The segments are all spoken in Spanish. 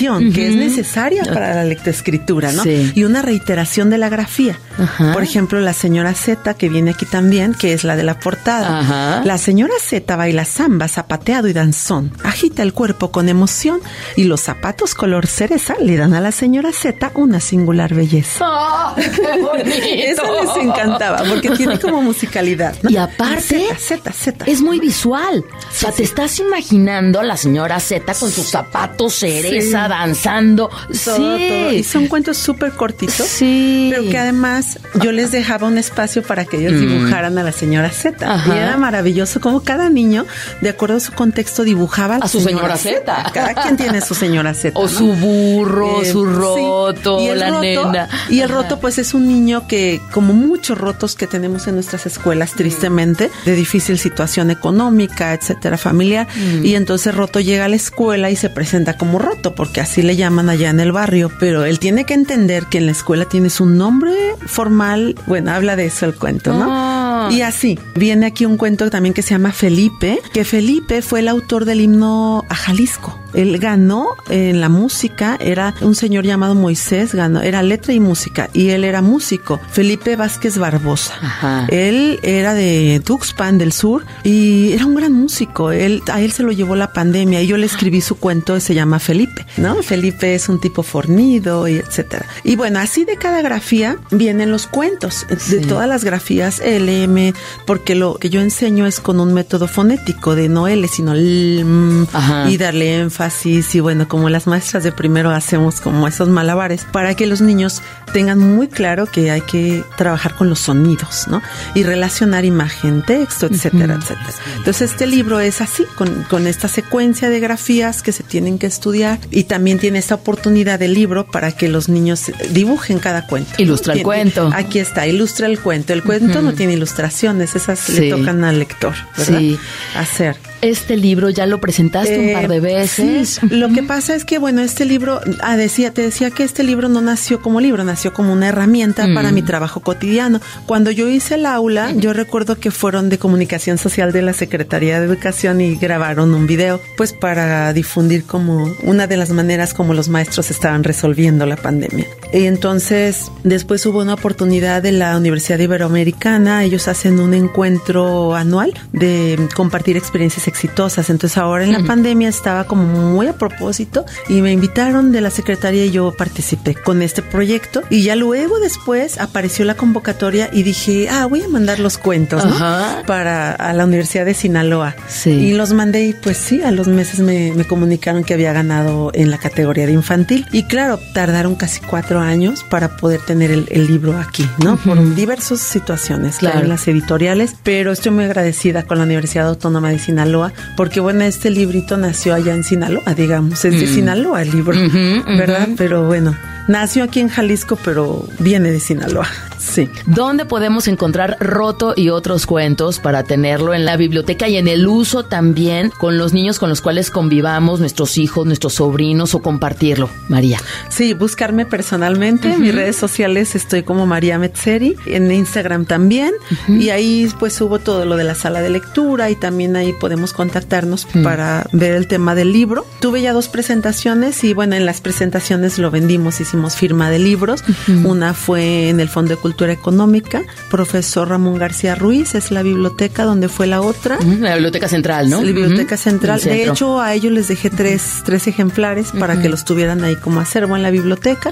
repetición que es necesaria para la lectoescritura, ¿no? Sí. Y una reiteración de la grafía. Ajá. Por ejemplo, la señora Z, que viene aquí también, que es la de la portada. Ajá. La señora Z baila samba, zapateado y danzón. Agita el cuerpo con emoción y los zapatos color cereza le dan a la señora Z una singular belleza. ¡Oh, qué bonito! Eso les encantaba, porque tiene como musicalidad, ¿no? Y aparte, Z. es muy visual. O sea, te estás imaginando a la señora Z con sus zapatos cereza, danzando. Todo. Y son cuentos súper cortitos. Sí. Pero que además yo les dejaba un espacio para que ellos dibujaran a la señora Z. Ajá. Y era maravilloso como cada niño, de acuerdo a su contexto, dibujaba a su señora Z. Cada quien tiene su señora Z. O ¿no? su burro, su roto, sí. la nena. Y el roto, pues, es un niño que, como muchos rotos que tenemos en nuestras escuelas, tristemente, de difícil situación económica, etcétera, familiar. Y entonces roto llega a la escuela y se presenta como roto, porque así le llaman allá en el barrio. Pero él tiene que entender que en la escuela tienes un nombre formal. Bueno, habla de eso el cuento, ¿no? Y así, viene aquí un cuento también que se llama Felipe, que Felipe fue el autor del himno a Jalisco. Él ganó en la música, era un señor llamado Moisés, era letra y música, y él era músico, Felipe Vázquez Barbosa. Ajá. Él era de Tuxpan del sur y era un gran músico. A él se lo llevó la pandemia y yo le escribí su cuento, se llama Felipe, ¿no? Felipe es un tipo fornido y etcétera. Y bueno, así de cada grafía vienen los cuentos, de todas las grafías LM, porque lo que yo enseño es con un método fonético de no L, sino L, y darle énfasis. Y bueno, como las maestras de primero hacemos como esos malabares para que los niños tengan muy claro que hay que trabajar con los sonidos, ¿no? Y relacionar imagen, texto, etcétera, etcétera. Entonces este libro es así, con esta secuencia de grafías que se tienen que estudiar, y también tiene esta oportunidad del libro para que los niños dibujen cada cuento. Ilustra el cuento. Aquí está, ilustra el cuento. El cuento no tiene ilustraciones, esas le tocan al lector, ¿verdad? Sí. Hacer. Este libro ya lo presentaste un par de veces. Sí. Lo que pasa es que, bueno, este libro, te decía que este libro no nació como libro, nació como una herramienta para mi trabajo cotidiano. Cuando yo hice el aula, yo recuerdo que fueron de comunicación social de la Secretaría de Educación y grabaron un video, pues para difundir como una de las maneras como los maestros estaban resolviendo la pandemia. Y entonces, después hubo una oportunidad de la Universidad Iberoamericana, ellos hacen un encuentro anual de compartir experiencias exitosas. Entonces ahora en la pandemia estaba como muy a propósito y me invitaron de la secretaría y yo participé con este proyecto, y ya luego después apareció la convocatoria y dije, voy a mandar los cuentos, ¿no? A la Universidad de Sinaloa. Sí. Y los mandé y pues sí, a los meses me comunicaron que había ganado en la categoría de infantil, y claro, tardaron casi 4 años para poder tener el libro aquí, ¿no? Por diversas situaciones, claro, en las editoriales, pero estoy muy agradecida con la Universidad Autónoma de Sinaloa, porque bueno, este librito nació allá en Sinaloa, digamos, es de Sinaloa el libro, ¿verdad? Pero bueno, nació aquí en Jalisco, pero viene de Sinaloa. Sí. ¿Dónde podemos encontrar Roto y otros cuentos para tenerlo en la biblioteca y en el uso también con los niños con los cuales convivamos, nuestros hijos, nuestros sobrinos, o compartirlo, María? Sí, buscarme personalmente. En mis redes sociales estoy como María Metzeri, en Instagram también, y ahí pues subo todo lo de la sala de lectura, y también ahí podemos contactarnos para ver el tema del libro. Tuve ya 2 presentaciones y bueno, en las presentaciones lo vendimos, hicimos firma de libros. Una fue en el Fondo de Cultura Económica, profesor Ramón García Ruiz, es la biblioteca donde fue la otra. La Biblioteca Central, ¿no? La Biblioteca Central. De hecho, a ellos les dejé 3 ejemplares para que los tuvieran ahí como acervo en la biblioteca.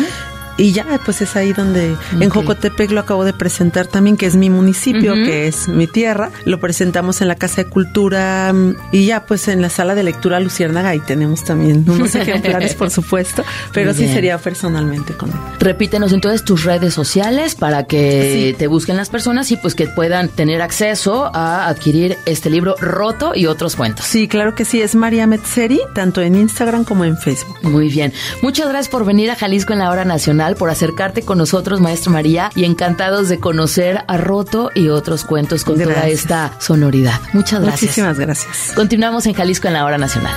Y ya, pues es ahí donde en Jocotepec lo acabo de presentar también, que es mi municipio, que es mi tierra. Lo presentamos en la Casa de Cultura y ya, pues en la sala de lectura Luciérnaga, ahí tenemos también unos ejemplares, por supuesto, pero sí sería personalmente con él. Repítenos entonces tus redes sociales para que te busquen las personas y pues que puedan tener acceso a adquirir este libro Roto y otros cuentos. Sí, claro que sí, es María Metzeri, tanto en Instagram como en Facebook. Muy bien. Muchas gracias por venir a Jalisco en la Hora Nacional, por acercarte con nosotros, maestra María, y encantados de conocer a Roto y otros cuentos con toda esta sonoridad. Muchas gracias. Muchísimas gracias. Continuamos en Jalisco en la Hora Nacional.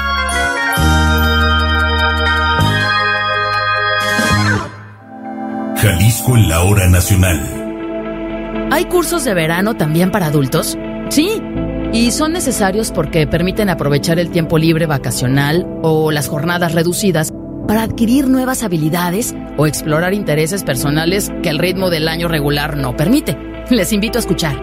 Jalisco en la Hora Nacional. ¿Hay cursos de verano también para adultos? Sí. Y son necesarios porque permiten aprovechar el tiempo libre vacacional o las jornadas reducidas para adquirir nuevas habilidades o explorar intereses personales que el ritmo del año regular no permite. Les invito a escuchar.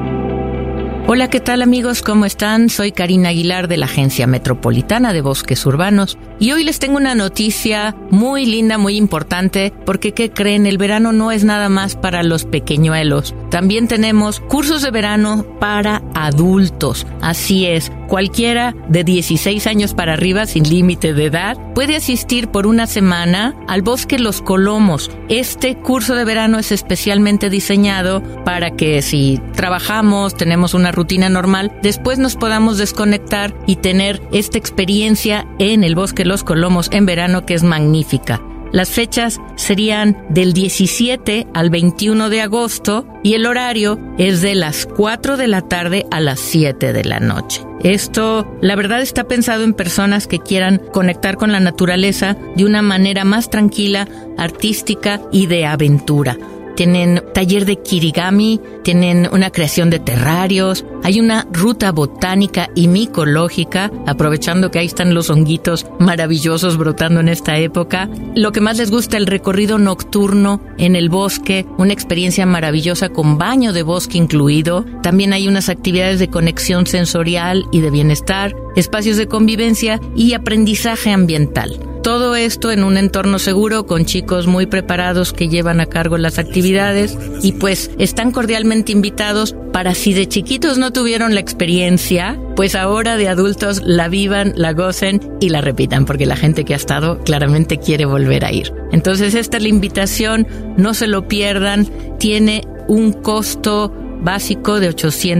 Hola, ¿qué tal amigos? ¿Cómo están? Soy Karina Aguilar de la Agencia Metropolitana de Bosques Urbanos y hoy les tengo una noticia muy linda, muy importante, porque ¿qué creen? El verano no es nada más para los pequeñuelos. También tenemos cursos de verano para adultos. Así es, cualquiera de 16 años para arriba, sin límite de edad, puede asistir por una semana al Bosque Los Colomos. Este curso de verano es especialmente diseñado para que si trabajamos, tenemos una rutina normal, después nos podamos desconectar y tener esta experiencia en el Bosque Los Colomos en verano, que es magnífica. Las fechas serían del 17 al 21 de agosto y el horario es de las 4 de la tarde a las 7 de la noche. Esto, la verdad, está pensado en personas que quieran conectar con la naturaleza de una manera más tranquila, artística y de aventura. Tienen taller de kirigami, tienen una creación de terrarios, hay una ruta botánica y micológica, aprovechando que ahí están los honguitos maravillosos brotando en esta época. Lo que más les gusta, el recorrido nocturno en el bosque, una experiencia maravillosa con baño de bosque incluido. También hay unas actividades de conexión sensorial y de bienestar, espacios de convivencia y aprendizaje ambiental. Todo esto en un entorno seguro con chicos muy preparados que llevan a cargo las actividades y pues están cordialmente invitados para si de chiquitos no tuvieron la experiencia, pues ahora de adultos la vivan, la gocen y la repitan, porque la gente que ha estado claramente quiere volver a ir. Entonces esta es la invitación, no se lo pierdan, tiene un costo básico de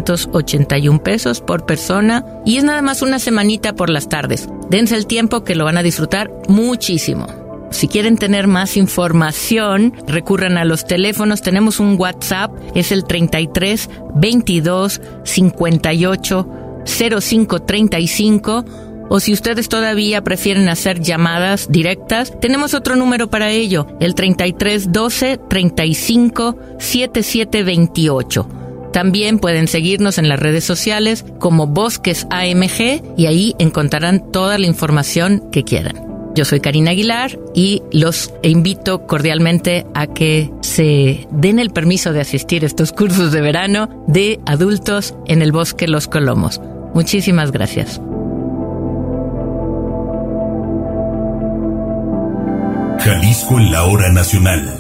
881 pesos por persona y es nada más una semanita por las tardes. Dense el tiempo que lo van a disfrutar muchísimo. Si quieren tener más información, recurran a los teléfonos. Tenemos un WhatsApp, es el 33 22 58 05 35. O si ustedes todavía prefieren hacer llamadas directas, tenemos otro número para ello, el 33 12 35 77 28. También pueden seguirnos en las redes sociales como Bosques AMG y ahí encontrarán toda la información que quieran. Yo soy Karina Aguilar y los invito cordialmente a que se den el permiso de asistir a estos cursos de verano de adultos en el Bosque Los Colomos. Muchísimas gracias. Jalisco en la hora nacional.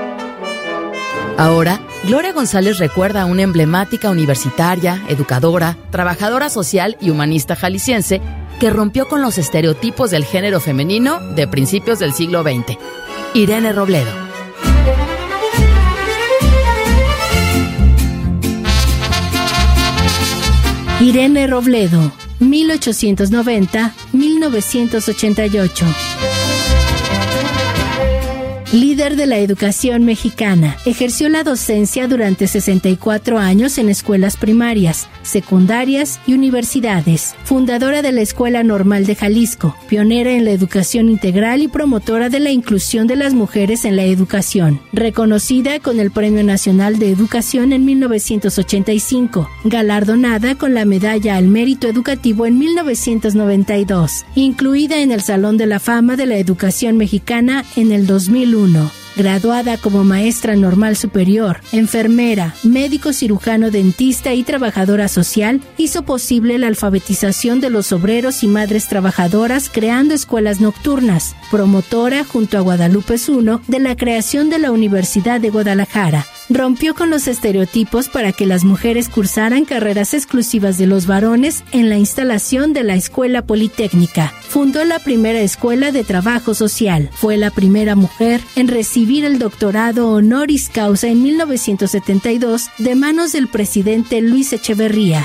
Ahora, Gloria González recuerda a una emblemática universitaria, educadora, trabajadora social y humanista jalisciense que rompió con los estereotipos del género femenino de principios del siglo XX. Irene Robledo. Irene Robledo, 1890-1988. Líder de la educación mexicana, ejerció la docencia durante 64 años en escuelas primarias, secundarias y universidades. Fundadora de la Escuela Normal de Jalisco, pionera en la educación integral y promotora de la inclusión de las mujeres en la educación. Reconocida con el Premio Nacional de Educación en 1985, galardonada con la Medalla al Mérito Educativo en 1992, incluida en el Salón de la Fama de la Educación Mexicana en el 2001. Graduada como maestra normal superior, enfermera, médico cirujano dentista y trabajadora social, hizo posible la alfabetización de los obreros y madres trabajadoras creando escuelas nocturnas, promotora junto a Guadalupe Zuno de la creación de la Universidad de Guadalajara. Rompió con los estereotipos para que las mujeres cursaran carreras exclusivas de los varones en la instalación de la Escuela Politécnica. Fundó la primera escuela de trabajo social. Fue la primera mujer en recibir el doctorado honoris causa en 1972 de manos del presidente Luis Echeverría.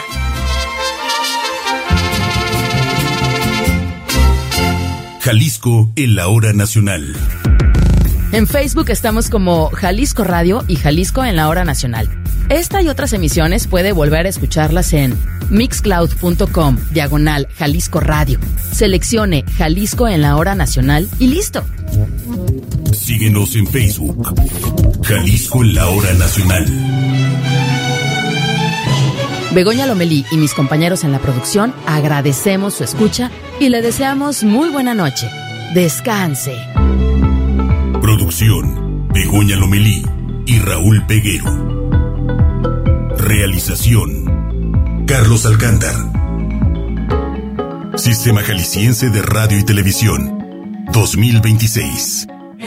Jalisco en la hora nacional. En Facebook estamos como Jalisco Radio y Jalisco en la hora nacional. Esta y otras emisiones puede volver a escucharlas en mixcloud.com/Jalisco Radio. Seleccione Jalisco en la hora nacional y listo. Síguenos en Facebook. Jalisco en la hora nacional. Begoña Lomelí y mis compañeros en la producción agradecemos su escucha y le deseamos muy buena noche. Descanse. Producción: Begoña Lomelí y Raúl Peguero. Realización: Carlos Alcántar. Sistema Jalisciense de Radio y Televisión 2026.